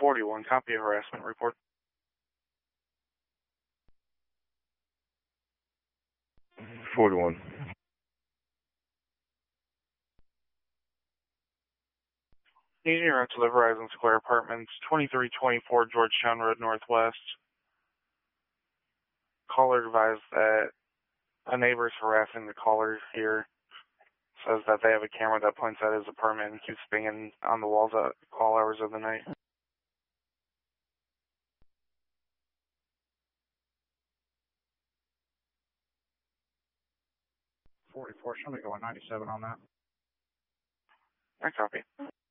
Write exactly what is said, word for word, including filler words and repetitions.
forty-one, copy of harassment report. forty-one. Unit route to the Verizon Square Apartments, twenty-three twenty-four Georgetown Road Northwest. Caller advised that a neighbor is harassing the caller here. Says that they have a camera that points at his apartment and keeps banging on the walls at all hours of the night. forty-four, show me going ninety-seven on that. I copy.